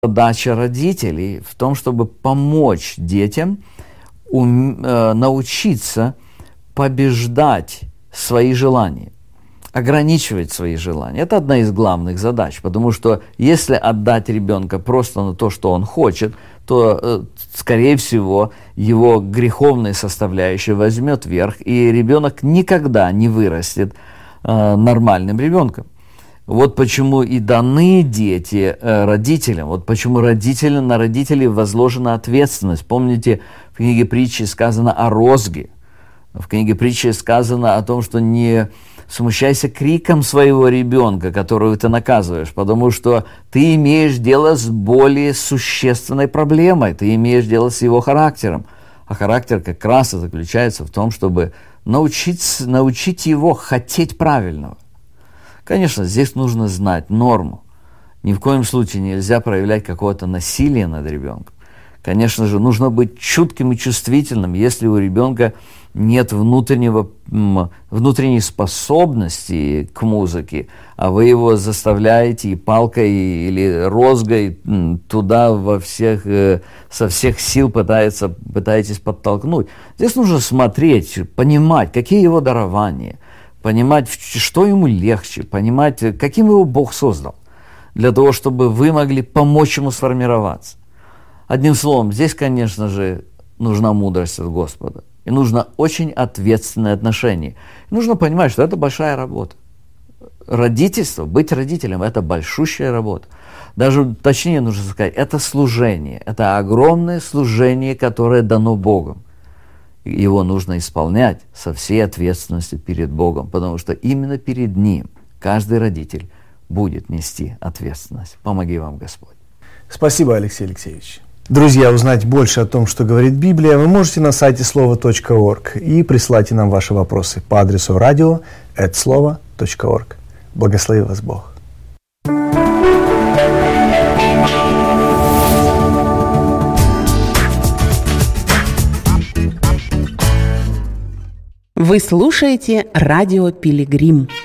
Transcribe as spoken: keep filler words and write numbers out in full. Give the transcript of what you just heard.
Задача родителей в том, чтобы помочь детям ум, э, научиться побеждать свои желания, ограничивать свои желания. Это одна из главных задач, потому что если отдать ребенка просто на то, что он хочет, то, э, скорее всего, его греховная составляющая возьмет верх, и ребенок никогда не вырастет э, нормальным ребенком. Вот почему и даны дети э, родителям, вот почему родители, на родителей возложена ответственность. Помните, в книге притчи сказано о розге. В книге притчи сказано о том, что не смущайся криком своего ребенка, которого ты наказываешь, потому что ты имеешь дело с более существенной проблемой, ты имеешь дело с его характером. А характер как раз и заключается в том, чтобы научить, научить его хотеть правильного. Конечно, здесь нужно знать норму. Ни в коем случае нельзя проявлять какое-то насилие над ребенком. Конечно же, нужно быть чутким и чувствительным, если у ребенка нет внутреннего, внутренней способности к музыке, а вы его заставляете и палкой, или розгой туда во всех, со всех сил пытается, пытаетесь подтолкнуть. Здесь нужно смотреть, понимать, какие его дарования, понимать, что ему легче, понимать, каким его Бог создал, для того, чтобы вы могли помочь ему сформироваться. Одним словом, здесь, конечно же, нужна мудрость от Господа. И нужно очень ответственное отношение. И нужно понимать, что это большая работа. Родительство, быть родителем – это большущая работа. Даже точнее нужно сказать, это служение. Это огромное служение, которое дано Богом. Его нужно исполнять со всей ответственностью перед Богом, потому что именно перед Ним каждый родитель будет нести ответственность. Помоги вам, Господь. Спасибо, Алексей Алексеевич. Друзья, узнать больше о том, что говорит Библия, вы можете на сайте слово точка орг и присылайте нам ваши вопросы по адресу радио эт слово точка орг. Благослови вас Бог. Вы слушаете радио Пилигрим.